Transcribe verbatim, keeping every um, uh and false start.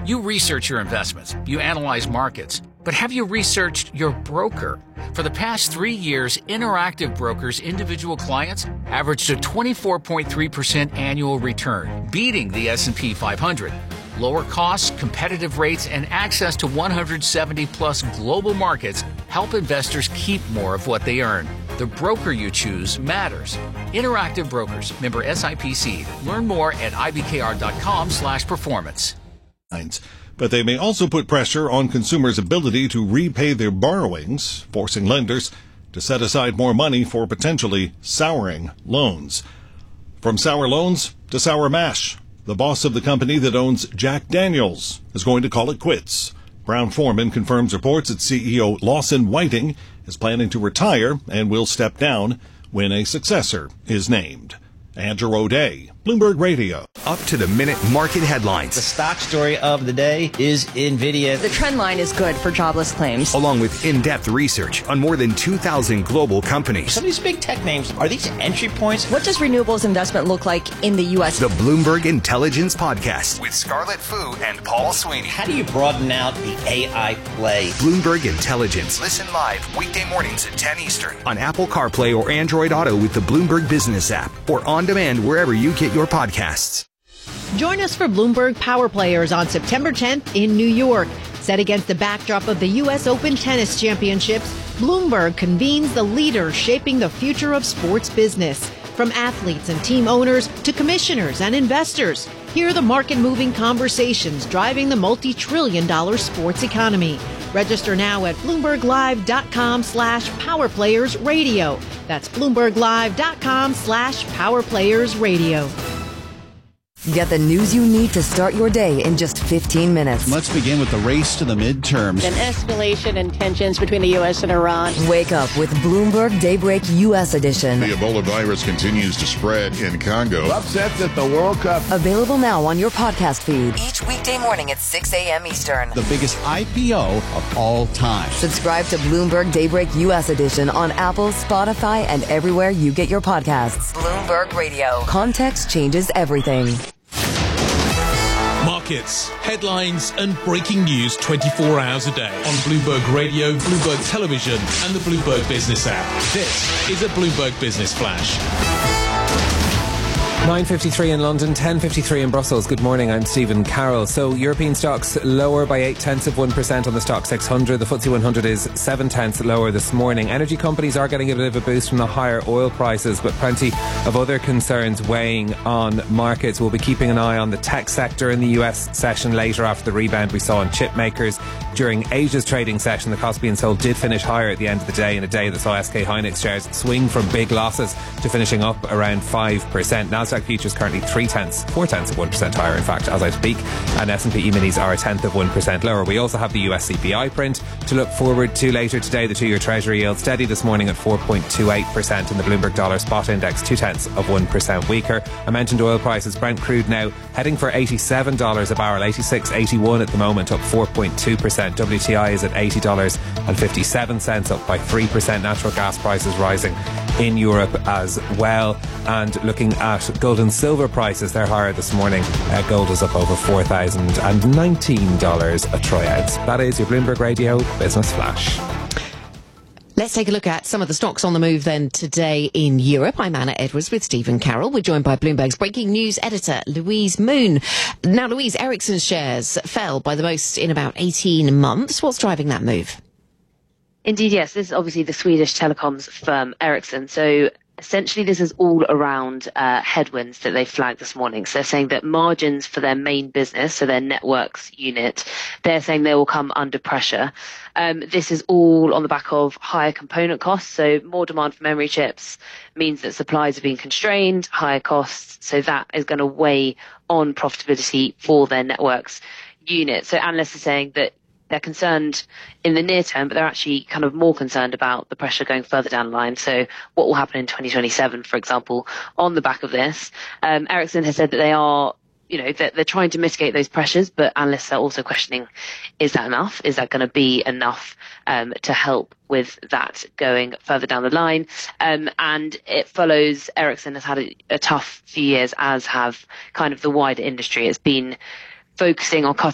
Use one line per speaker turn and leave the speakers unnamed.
You research your investments, you analyze markets, but have you researched your broker? For the past three years, Interactive Brokers' individual clients averaged a twenty-four point three percent annual return, beating the S and P five hundred. Lower costs, competitive rates, and access to one hundred seventy plus global markets help investors keep more of what they earn. The broker you choose matters. Interactive Brokers, member S I P C. Learn more at ibkr.com slash performance.
But they may also put pressure on consumers' ability to repay their borrowings, forcing lenders to set aside more money for potentially souring loans. From sour loans to sour mash, the boss of the company that owns Jack Daniels is going to call it quits. Brown-Forman confirms reports that C E O Lawson Whiting is planning to retire and will step down when a successor is named. Andrew O'Day, Bloomberg Radio.
Up-to-the-minute market headlines.
The stock story of the day is NVIDIA.
The trend line is good for jobless claims.
Along with in-depth research on more than two thousand global companies.
Some of these big tech names, are these entry points?
What does renewables investment look like in the U S?
The Bloomberg Intelligence Podcast with Scarlett Fu and Paul Sweeney.
How do you broaden out the A I play?
Bloomberg Intelligence. Listen live weekday mornings at ten Eastern on Apple CarPlay or Android Auto with the Bloomberg Business app or on demand wherever you get your podcasts.
Join us for Bloomberg Power Players on September tenth in New York. Set against the backdrop of the U S Open Tennis Championships, Bloomberg convenes the leaders shaping the future of sports business. From athletes and team owners to commissioners and investors, hear the market-moving conversations driving the multi-trillion dollar sports economy. Register now at bloomberglive.com slash powerplayersradio. That's bloomberglive.com slash powerplayersradio.
Get the news you need to start your day in just fifteen minutes.
Let's begin with the race to the midterms.
An escalation in tensions between the U S and Iran.
Wake up with Bloomberg Daybreak U S edition.
The Ebola virus continues to spread in Congo.
Upsets at the World Cup.
Available now on your podcast feed. Each weekday morning at six a.m. Eastern.
The biggest I P O of all time.
Subscribe to Bloomberg Daybreak U S edition on Apple, Spotify, and everywhere you get your podcasts. Bloomberg Radio. Context changes everything.
Markets, headlines, and breaking news twenty-four hours a day on Bloomberg Radio, Bloomberg Television, and the Bloomberg Business app. This is a Bloomberg Business Flash.
nine fifty-three in London, ten fifty-three in Brussels. Good morning, I'm Stephen Carroll. So European stocks lower by eight tenths of one percent on the stock six hundred. The F T S E one hundred is seven tenths lower this morning. Energy companies are getting a bit of a boost from the higher oil prices, but plenty of other concerns weighing on markets. We'll be keeping an eye on the tech sector in the U S session later after the rebound we saw in chip makers. During Asia's trading session, the Kospi and Seoul did finish higher at the end of the day, in a day that saw S K Hynix shares swing from big losses to finishing up around five percent. Nasdaq futures currently three tenths, four tenths of one percent higher, in fact, as I speak, and S and P E-minis are a tenth of one percent lower. We also have the U S C P I print to look forward to later today. The two-year Treasury yield steady this morning at four point two eight percent, and the Bloomberg Dollar Spot Index two tenths of one percent weaker. I mentioned oil prices. Brent crude now heading for eighty-seven dollars a barrel, eighty-six eighty-one at the moment, up four point two percent. W T I is at eighty dollars and fifty-seven cents, up by three percent. Natural gas prices rising in Europe as well. And looking at gold and silver prices, they're higher this morning. Uh, gold is up over four thousand nineteen dollars a troy ounce. That is your Bloomberg Radio Business Flash.
Let's take a look at some of the stocks on the move then today in Europe. I'm Anna Edwards with Stephen Carroll. We're joined by Bloomberg's breaking news editor, Louise Moon. Now, Louise, Ericsson's shares fell by the most in about eighteen months. What's driving that move?
Indeed, yes. This is obviously the Swedish telecoms firm Ericsson. So essentially, this is all around uh, headwinds that they flagged this morning. So they're saying that margins for their main business, so their networks unit, they're saying they will come under pressure. Um, this is all on the back of higher component costs. So more demand for memory chips means that supplies are being constrained, higher costs. So that is going to weigh on profitability for their networks unit. So analysts are saying that they're concerned in the near term, but they're actually kind of more concerned about the pressure going further down the line. So what will happen in twenty twenty-seven, for example, on the back of this? Um, Ericsson has said that they are, you know, that they're trying to mitigate those pressures, but analysts are also questioning, is that enough? Is that going to be enough um, to help with that going further down the line? Um, and it follows, Ericsson has had a, a tough few years, as have kind of the wider industry. It's been focusing on cutting